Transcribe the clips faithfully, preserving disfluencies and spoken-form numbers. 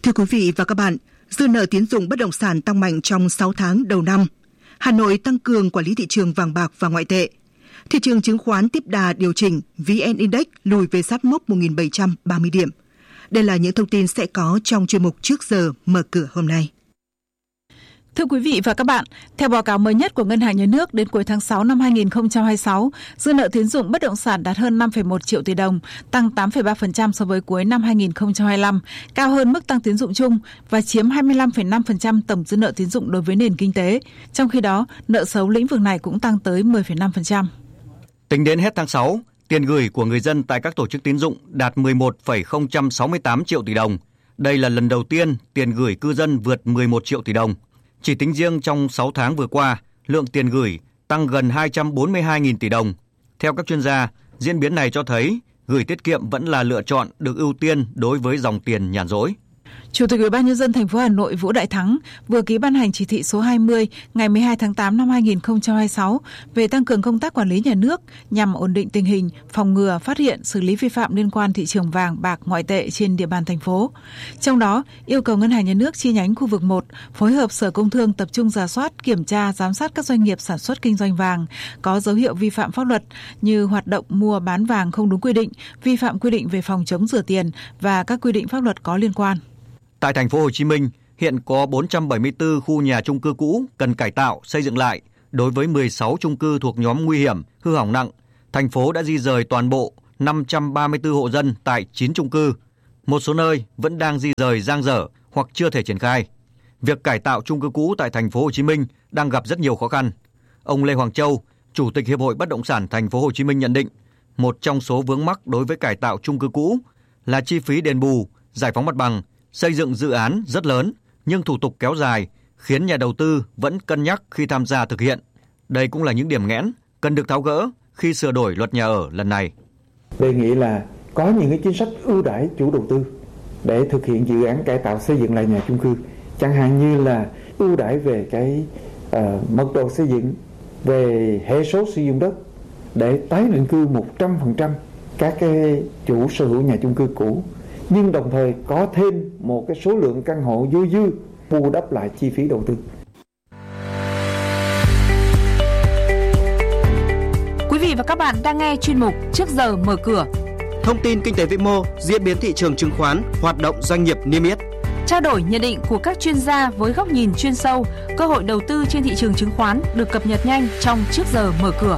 Thưa quý vị và các bạn, dư nợ tín dụng bất động sản tăng mạnh trong sáu tháng đầu năm. Hà Nội tăng cường quản lý thị trường vàng bạc và ngoại tệ. Thị trường chứng khoán tiếp đà điều chỉnh, vê en Index lùi về sát mốc một nghìn bảy trăm ba mươi điểm. Đây là những thông tin sẽ có trong chuyên mục Trước giờ mở cửa hôm nay. Thưa quý vị và các bạn, theo báo cáo mới nhất của Ngân hàng Nhà nước đến cuối tháng sáu năm hai nghìn không trăm hai mươi sáu, dư nợ tín dụng bất động sản đạt hơn năm phẩy một triệu tỷ đồng, tăng tám phẩy ba phần trăm so với cuối năm hai nghìn không trăm hai mươi lăm, cao hơn mức tăng tín dụng chung và chiếm hai mươi lăm phẩy năm phần trăm tổng dư nợ tín dụng đối với nền kinh tế. Trong khi đó, nợ xấu lĩnh vực này cũng tăng tới mười phẩy năm phần trăm. Tính đến hết tháng sáu, tiền gửi của người dân tại các tổ chức tín dụng đạt mười một phẩy không sáu tám triệu tỷ đồng. Đây là lần đầu tiên tiền gửi cư dân vượt mười một triệu tỷ đồng. Chỉ tính riêng trong sáu tháng vừa qua, lượng tiền gửi tăng gần hai trăm bốn mươi hai nghìn tỷ đồng. Theo các chuyên gia, diễn biến này cho thấy gửi tiết kiệm vẫn là lựa chọn được ưu tiên đối với dòng tiền nhàn rỗi. Chủ tịch Ủy ban nhân dân thành phố Hà Nội Vũ Đại Thắng vừa ký ban hành chỉ thị số hai mươi ngày mười hai tháng tám năm hai nghìn không trăm hai mươi sáu về tăng cường công tác quản lý nhà nước nhằm ổn định tình hình, phòng ngừa, phát hiện, xử lý vi phạm liên quan thị trường vàng, bạc, ngoại tệ trên địa bàn thành phố. Trong đó, yêu cầu Ngân hàng Nhà nước chi nhánh khu vực một phối hợp Sở Công Thương tập trung rà soát, kiểm tra, giám sát các doanh nghiệp sản xuất kinh doanh vàng có dấu hiệu vi phạm pháp luật như hoạt động mua bán vàng không đúng quy định, vi phạm quy định về phòng chống rửa tiền và các quy định pháp luật có liên quan. Tại thành phố Hồ Chí Minh, hiện có bốn trăm bảy mươi tư khu nhà chung cư cũ cần cải tạo, xây dựng lại. Đối với mười sáu chung cư thuộc nhóm nguy hiểm, hư hỏng nặng, thành phố đã di dời toàn bộ năm trăm ba mươi tư hộ dân tại chín chung cư. Một số nơi vẫn đang di dời dang dở hoặc chưa thể triển khai. Việc cải tạo chung cư cũ tại thành phố Hồ Chí Minh đang gặp rất nhiều khó khăn. Ông Lê Hoàng Châu, Chủ tịch Hiệp hội Bất động sản thành phố Hồ Chí Minh nhận định, một trong số vướng mắc đối với cải tạo chung cư cũ là chi phí đền bù, giải phóng mặt bằng. Xây dựng dự án rất lớn nhưng thủ tục kéo dài khiến nhà đầu tư vẫn cân nhắc khi tham gia thực hiện. Đây cũng là những điểm nghẽn cần được tháo gỡ khi sửa đổi luật nhà ở lần này. Đề nghị là có những cái chính sách ưu đãi chủ đầu tư để thực hiện dự án cải tạo xây dựng lại nhà chung cư, chẳng hạn như là ưu đãi về cái uh, mật độ xây dựng, về hệ số sử dụng đất để tái định cư một trăm phần trăm các cái chủ sở hữu nhà chung cư cũ, nhưng đồng thời có thêm một cái số lượng căn hộ dư dư bù đắp lại chi phí đầu tư. Quý vị và các bạn đang nghe chuyên mục Trước giờ mở cửa. Thông tin kinh tế vĩ mô, diễn biến thị trường chứng khoán, hoạt động doanh nghiệp niêm yết. Trao đổi nhận định của các chuyên gia với góc nhìn chuyên sâu, cơ hội đầu tư trên thị trường chứng khoán được cập nhật nhanh trong Trước giờ mở cửa.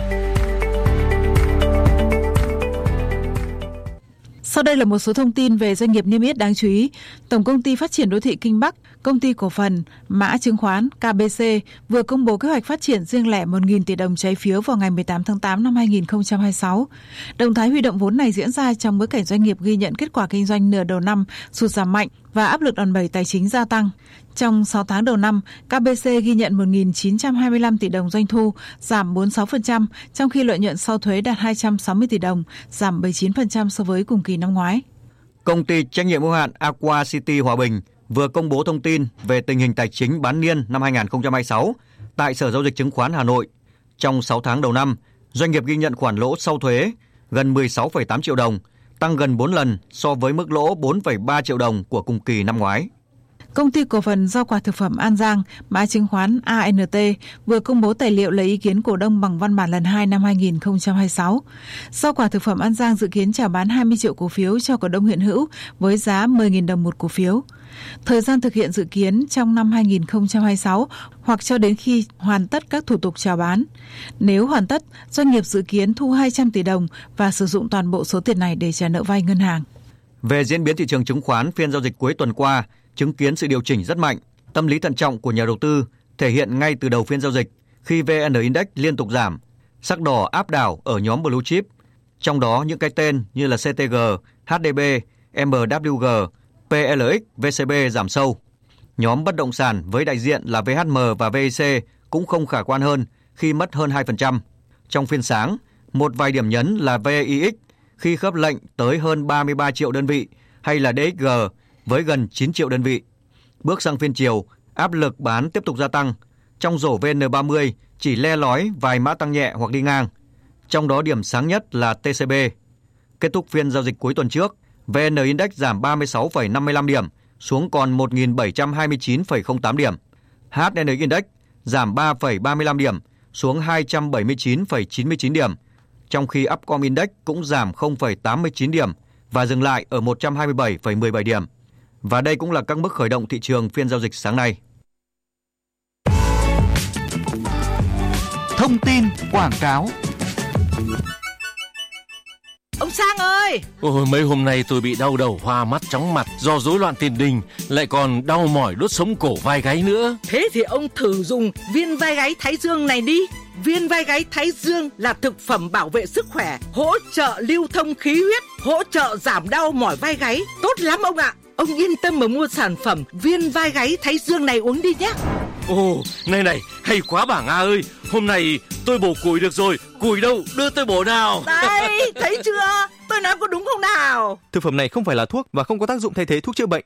Sau đây là một số thông tin về doanh nghiệp niêm yết đáng chú ý. Tổng công ty Phát triển Đô thị Kinh Bắc, Công ty cổ phần Mã chứng khoán ca bê xê vừa công bố kế hoạch phát triển riêng lẻ một nghìn tỷ đồng trái phiếu vào ngày mười tám tháng tám năm hai nghìn không trăm hai mươi sáu. Động thái huy động vốn này diễn ra trong bối cảnh doanh nghiệp ghi nhận kết quả kinh doanh nửa đầu năm sụt giảm mạnh và áp lực đòn bẩy tài chính gia tăng. Trong sáu tháng đầu năm, ca bê xê ghi nhận một nghìn chín trăm hai mươi lăm tỷ đồng doanh thu, giảm bốn mươi sáu phần trăm, trong khi lợi nhuận sau thuế đạt hai trăm sáu mươi tỷ đồng, giảm bảy mươi chín phần trăm so với cùng kỳ năm ngoái. Công ty trách nhiệm hữu hạn Aqua City Hòa Bình vừa công bố thông tin về tình hình tài chính bán niên năm hai nghìn không trăm hai mươi sáu tại Sở Giao dịch Chứng khoán Hà Nội. Trong sáu tháng đầu năm, doanh nghiệp ghi nhận khoản lỗ sau thuế gần mười sáu phẩy tám triệu đồng, tăng gần bốn lần so với mức lỗ bốn phẩy ba triệu đồng của cùng kỳ năm ngoái. Công ty cổ phần rau quả thực phẩm An Giang, mã chứng khoán a en tê vừa công bố tài liệu lấy ý kiến cổ đông bằng văn bản lần hai năm hai nghìn không trăm hai mươi sáu. Rau quả thực phẩm An Giang dự kiến chào bán hai mươi triệu cổ phiếu cho cổ đông hiện hữu với giá mười nghìn đồng một cổ phiếu. Thời gian thực hiện dự kiến trong năm hai nghìn không trăm hai mươi sáu hoặc cho đến khi hoàn tất các thủ tục chào bán. Nếu hoàn tất, doanh nghiệp dự kiến thu hai trăm tỷ đồng và sử dụng toàn bộ số tiền này để trả nợ vay ngân hàng. Về diễn biến thị trường chứng khoán phiên giao dịch cuối tuần qua, chứng kiến sự điều chỉnh rất mạnh, tâm lý thận trọng của nhà đầu tư thể hiện ngay từ đầu phiên giao dịch khi vê en Index liên tục giảm, sắc đỏ áp đảo ở nhóm Blue Chip, trong đó những cái tên như là xê tê giê, hát đê bê, em vê kép giê, pê lờ ích, vê xê bê giảm sâu. Nhóm bất động sản với đại diện là vê hát em và vê i xê cũng không khả quan hơn khi mất hơn hai phần trăm. Trong phiên sáng, một vài điểm nhấn là vê i ích khi khớp lệnh tới hơn ba mươi ba triệu đơn vị hay là đê ích giê với gần chín triệu đơn vị. Bước sang phiên chiều, áp lực bán tiếp tục gia tăng. Trong rổ vê en ba mươi chỉ le lói vài mã tăng nhẹ hoặc đi ngang. Trong đó điểm sáng nhất là tê xê bê. Kết thúc phiên giao dịch cuối tuần trước, vê en Index giảm ba mươi sáu phẩy năm mươi lăm điểm xuống còn một nghìn bảy trăm hai mươi chín phẩy không tám điểm. hát en Index giảm ba phẩy ba mươi lăm điểm xuống hai trăm bảy mươi chín phẩy chín mươi chín điểm, trong khi Upcom Index cũng giảm không phẩy tám mươi chín điểm và dừng lại ở một trăm hai mươi bảy phẩy mười bảy điểm. Và đây cũng là các mức khởi động thị trường phiên giao dịch sáng nay. Thông tin quảng cáo. Ông Sang ơi! Ôi, mấy hôm nay tôi bị đau đầu, hoa mắt, chóng mặt do rối loạn tiền đình, lại còn đau mỏi đốt sống cổ vai gáy nữa. Thế thì ông thử dùng viên vai gáy Thái Dương này đi. Viên vai gáy Thái Dương là thực phẩm bảo vệ sức khỏe, hỗ trợ lưu thông khí huyết, hỗ trợ giảm đau mỏi vai gáy. Tốt lắm ông ạ! Ông yên tâm mà mua sản phẩm viên vai gáy Thái Dương này uống đi nhé. Ồ, này này, hay quá bà Nga ơi. Hôm nay tôi bổ củi được rồi. Củi đâu, đưa tôi bổ nào. Đây, thấy chưa? Tôi nói có đúng không nào? Thực phẩm này không phải là thuốc và không có tác dụng thay thế thuốc chữa bệnh.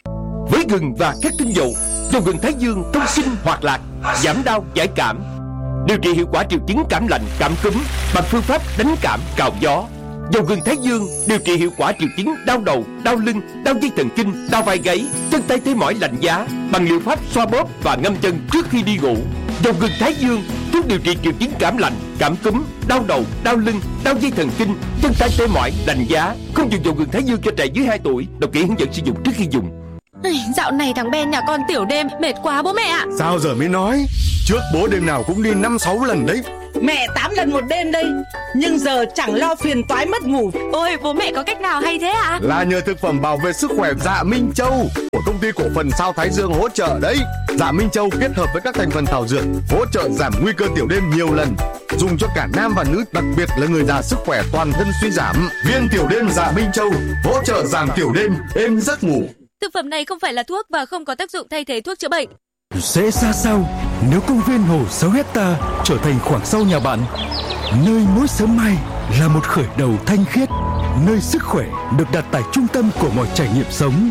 Với gừng và các tinh dầu, dầu gừng Thái Dương thông sinh hoạt lạc, giảm đau giải cảm, điều trị hiệu quả triệu chứng cảm lạnh, cảm cúm bằng phương pháp đánh cảm cào gió. Dầu gừng Thái Dương điều trị hiệu quả triệu chứng đau đầu, đau lưng, đau dây thần kinh, đau vai gáy, chân tay tê mỏi lạnh giá bằng liệu pháp xoa bóp và ngâm chân trước khi đi ngủ. Dầu gừng Thái Dương thuốc điều trị triệu chứng cảm lạnh, cảm cúm, đau đầu, đau lưng, đau dây thần kinh, chân tay tê mỏi lạnh giá. Không dùng dầu gừng Thái Dương cho trẻ dưới hai tuổi. Đọc kỹ hướng dẫn sử dụng trước khi dùng. Dạo này thằng Ben nhà con tiểu đêm mệt quá bố mẹ ạ. Sao giờ mới nói? Trước bố đêm nào cũng đi năm sáu lần đấy. Mẹ tám lần một đêm đây, nhưng giờ chẳng lo phiền toái mất ngủ. Ôi, bố mẹ có cách nào hay thế ạ? Là nhờ thực phẩm bảo vệ sức khỏe Dạ Minh Châu của công ty cổ phần Sao Thái Dương hỗ trợ đấy. Dạ Minh Châu kết hợp với các thành phần thảo dược hỗ trợ giảm nguy cơ tiểu đêm nhiều lần, dùng cho cả nam và nữ, đặc biệt là người già sức khỏe toàn thân suy giảm. Viên tiểu đêm Dạ Minh Châu hỗ trợ giảm tiểu đêm, êm giấc ngủ. Thực phẩm này không phải là thuốc và không có tác dụng thay thế thuốc chữa bệnh. Sẽ ra sao nếu công viên hồ sáu hecta trở thành khoảng sau nhà bạn, nơi mỗi sớm mai là một khởi đầu thanh khiết, nơi sức khỏe được đặt tại trung tâm của mọi trải nghiệm sống.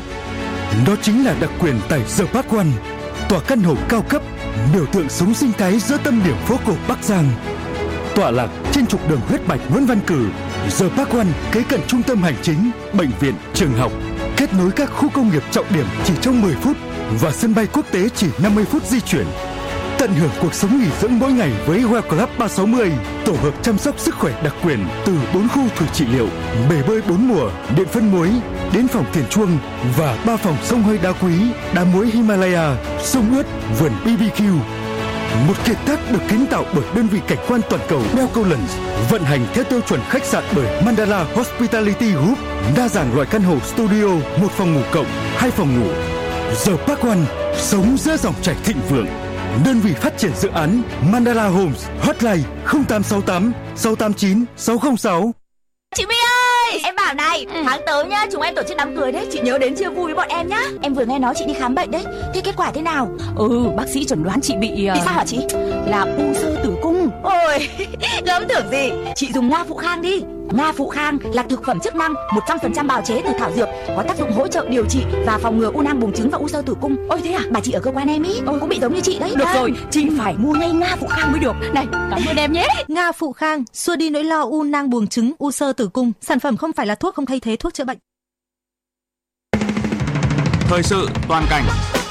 Đó chính là đặc quyền tại The Park One, tòa căn hộ cao cấp, biểu tượng sống sinh thái giữa tâm điểm phố cổ Bắc Giang. Tọa lạc trên trục đường huyết mạch Nguyễn Văn Cử, The Park One kế cận trung tâm hành chính, bệnh viện, trường học, kết nối các khu công nghiệp trọng điểm chỉ trong mười phút và sân bay quốc tế chỉ năm mươi phút di chuyển. Tận hưởng cuộc sống nghỉ dưỡng mỗi ngày với Well Club ba sáu mươi, tổ hợp chăm sóc sức khỏe đặc quyền từ bốn khu thủy trị liệu, bể bơi bốn mùa, điện phân muối, đến phòng thiền chuông và ba phòng sông hơi đá quý, đá muối Himalaya, sông ướt, vườn bê bê quy. Một kiệt tác được kiến tạo bởi đơn vị cảnh quan toàn cầu Belcollins, vận hành theo tiêu chuẩn khách sạn bởi Mandala Hospitality Group, đa dạng loại căn hộ studio, một phòng ngủ cộng, hai phòng ngủ. The Park One, sống giữa dòng chảy thịnh vượng. Đơn vị phát triển dự án Mandala Homes, hotline không tám sáu tám sáu tám chín sáu không sáu. Chị My ơi, em bảo này, ừ. tháng tới nhá, chúng em tổ chức đám cưới đấy, chị nhớ đến chia vui với bọn em nhá. Em vừa nghe nói chị đi khám bệnh đấy, thế kết quả thế nào? Ừ, bác sĩ chẩn đoán chị bị uh... Bị sao hả chị? Là u xơ tử cung. Ôi, gớm tưởng gì, chị dùng Nga Phụ Khang đi. Nga Phụ Khang là thực phẩm chức năng một trăm phần trăm bào chế từ thảo dược, có tác dụng hỗ trợ điều trị và phòng ngừa u nang buồng trứng và u xơ tử cung. Ôi thế à, bà chị ở cơ quan em ý, Ôi, cũng bị giống như chị đấy. Được à. Rồi, chị phải mua ngay Nga Phụ Khang mới được. Này, cảm ơn em nhé. Nga Phụ Khang xua đi nỗi lo u nang buồng trứng, u xơ tử cung. Sản phẩm không phải là thuốc, không thay thế thuốc chữa bệnh. Thời sự toàn cảnh.